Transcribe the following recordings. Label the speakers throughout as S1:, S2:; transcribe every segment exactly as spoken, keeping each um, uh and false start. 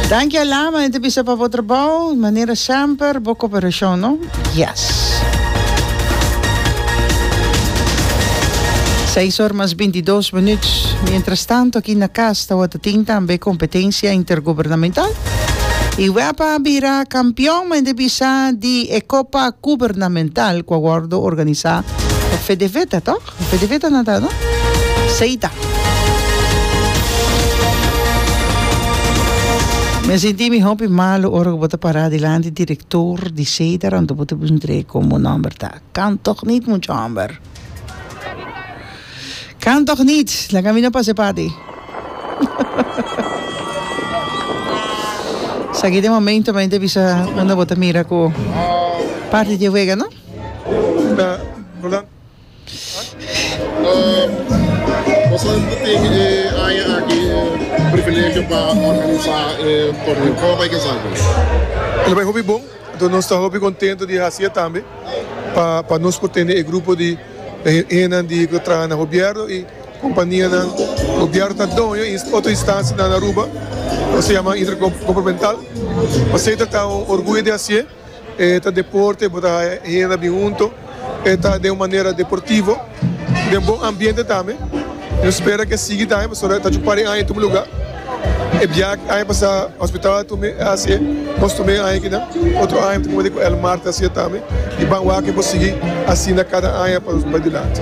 S1: Dank je allemaal. En te bisa pa po trabaho. Manera sempre, bo cooperasyon, no? Yes. seis horas más veintidós minutos. Mientras tanto, aqui na casa está a tinta também competência intergovernamental. E vai para virar campeão, mas de bisa de Copa Governamental, que agora organiza a Fedeveta, toch? Fedeveta nada, no? Seita. Me senti mi hopi malo ora que vou parar delante diretor de Seita, onde vou te buscar como number tá. Kan toch niet, muito amber. Kan toch niet? La camino pa sepati. Sa de momento ma inte bisa quando vota mira ko parte de vega, no?
S2: Da, Roland. Nós temos eh, aqui o privilégio para organizar o torneio. Como vai que sabe? Ele vai hobby bom. Então nós estamos hobby contente de fazer também para para nós ter o grupo de Enan de que trabalha no governo e companhia do governo está dono em outra instância na Aruba, se chama intergovernamental. Você está orgulho de fazer, está deporte, está Enan bem junto, está de uma maneira deportiva, de um bom ambiente também. Eu espero que siga também, mas está de parem aí em todo lugar. E viajar aí para o hospital também assim, nós também aí que não, outro aí como digo, El Marta assim também, e vamos lá que conseguir assim na cada aí para os badilantes.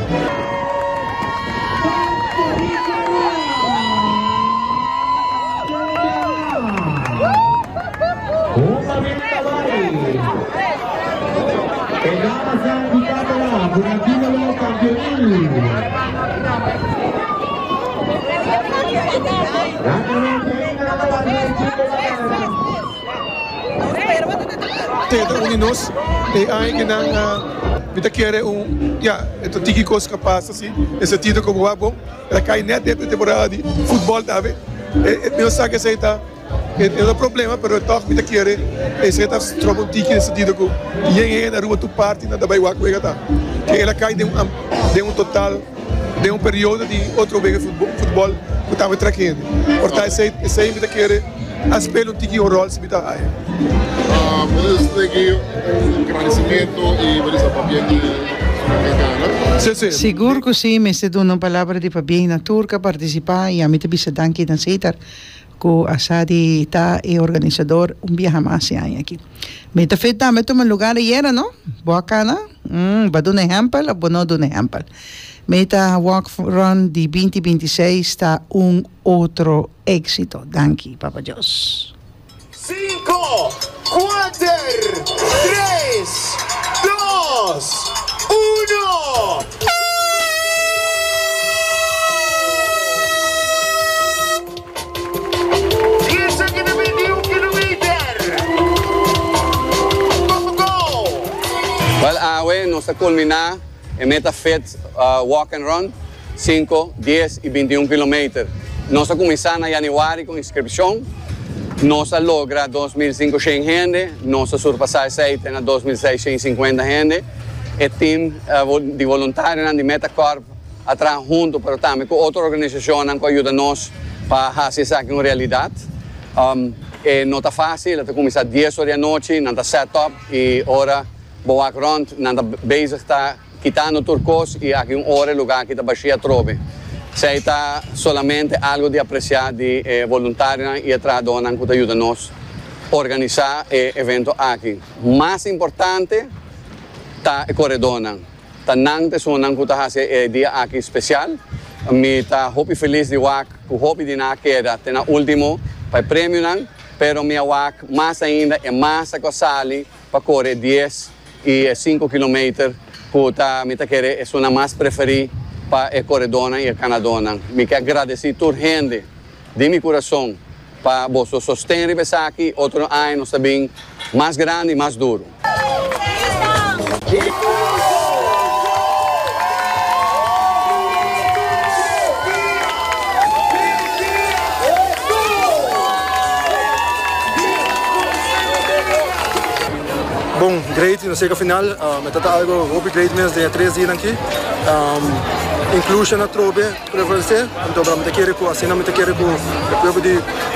S2: Tenta uninos e aí que não vida quer um já então tiki coisa capaz assim esse título como é bom ela cai net de temporada de futebol também e meu sabe que está é um problema pero toc vida quer esse está troca um tiki nesse título e aí na rua tu parte nada vai o que tá que ela cai de um de um total de um período de outro vez futebol futebol que estava traquendo portanto esse esse vida quer aspelo um tiki um rol se vida aí Podemos aqui um agradecimento e vamos a Fabiana.
S1: Seguro que sim, me se dá uma palavra de Fabiana Turca participar e a mim também se dá aqui na Seita que a Sadi está e organizador um viaje mais aqui. Me está feito também um lugar aí era, não? Boa cana, hum, vai dar um exemplo ou não dar um exemplo. Me está walk run de vinte vinte e seis está um outro éxito. Danke, Papa Deus.
S3: Cinco, cuatro, tres, dos, uno. diez a veintiún kilómetros. Go!
S4: Well, awe, nós culminar a meta fit uh, walk and run cinco, diez e veintiún kilómetros. Nós começamos em janeiro com inscrição. Nós logra dois mil e quinhentos gente, nós surpassar Seita na dois mil seiscentos e cinquenta gente. E time uh, de voluntários de Metacorp atrás junto, mas também com outra organização que ajuda nós para fazer isso aqui uma realidade. Um, e não está fácil, está começando às dez horas da noite, não está setup e hora boa rond, não está bezig está quitando turcos e aqui uma hora lugar que está baixia trobe. Seita solamente algo de apreciar de eh, voluntários e atrás dona que ajuda nós a organizar o evento aqui. Mais importante está a corredona. Tá nante so nang kuta hase eh, dia aqui especial. Mi tá hopi feliz de wak, ku hopi de na queda, tena último para prêmio nang, pero mi wak mais ainda é mais a sali para correr dez e cinco quilômetros, kuta mi tá querer é uma mais preferida para a corredona e a canadona. Mi quero agradecer toda gente de meu coração para você sostener essa aqui, outro ano também mais grande e mais duro.
S2: Bom, great, não sei que final, uh, mas tá algo muito great mesmo, tem três dias aqui. Um, inclusion na trobe, prevalecer, então para me ter que assim, não me ter que de